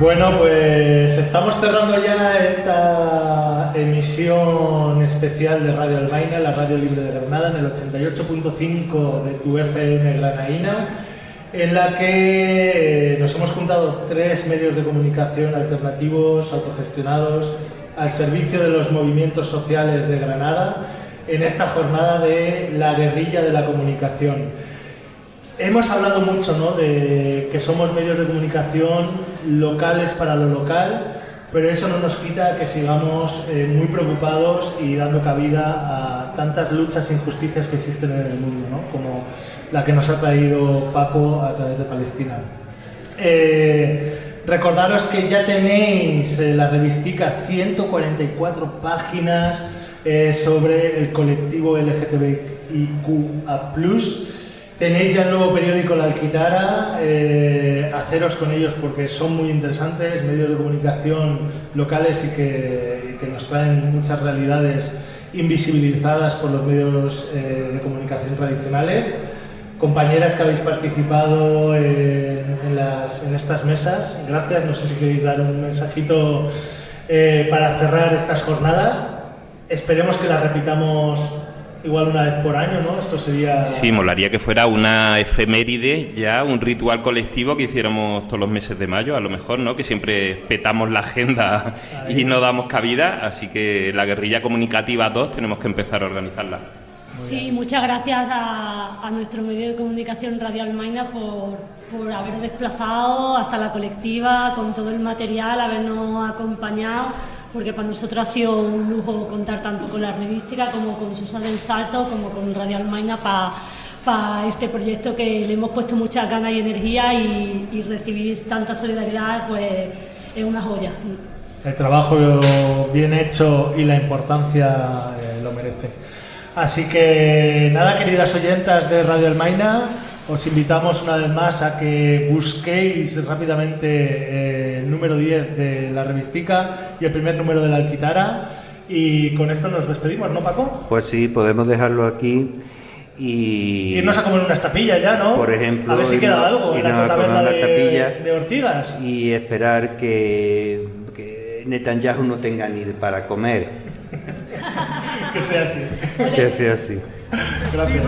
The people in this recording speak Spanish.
Bueno, pues estamos cerrando ya esta emisión especial de Radio Albaina, la radio libre de Granada, en el 88.5 de tu FM Granaína, en la que nos hemos juntado 3 medios de comunicación alternativos, autogestionados, al servicio de los movimientos sociales de Granada, en esta jornada de la guerrilla de la comunicación. Hemos hablado mucho, ¿no?, de que somos medios de comunicación locales para lo local, pero eso no nos quita que sigamos muy preocupados y dando cabida a tantas luchas e injusticias que existen en el mundo, ¿no?, como la que nos ha traído Paco a través de Palestina. Recordaros que ya tenéis la revistica 144 páginas sobre el colectivo LGTBIQA+. Tenéis ya el nuevo periódico La Alquitara, haceros con ellos porque son muy interesantes, medios de comunicación locales y que nos traen muchas realidades invisibilizadas por los medios de comunicación tradicionales. Compañeras que habéis participado en estas mesas, gracias. No sé si queréis dar un mensajito para cerrar estas jornadas. Esperemos que las repitamos igual una vez por año, ¿no? Esto sería... Sí, molaría que fuera una efeméride, ya un ritual colectivo que hiciéramos todos los meses de mayo, a lo mejor, ¿no? Que siempre petamos la agenda y no damos cabida, así que la guerrilla comunicativa 2 tenemos que empezar a organizarla. Sí, muchas gracias a nuestro medio de comunicación Radio Albaina por haber desplazado hasta la colectiva con todo el material, habernos acompañado, porque para nosotros ha sido un lujo contar tanto con la revística como con Susa del Salto, como con Radio Albaina para este proyecto que le hemos puesto muchas ganas y energía, y recibir tanta solidaridad pues es una joya. El trabajo bien hecho y la importancia lo merece. Así que nada, queridas oyentas de Radio Albaina, os invitamos una vez más a que busquéis rápidamente el número 10 de la revistica y el primer número de La Alquitara, y con esto nos despedimos, ¿no, Paco? Pues sí, podemos dejarlo aquí y... irnos a comer unas tapillas ya, ¿no? Por ejemplo, a ver si queda algo en la taberna de Ortigas. Y esperar que Netanyahu no tenga ni para comer. Que sea así. Que sea así. Gracias.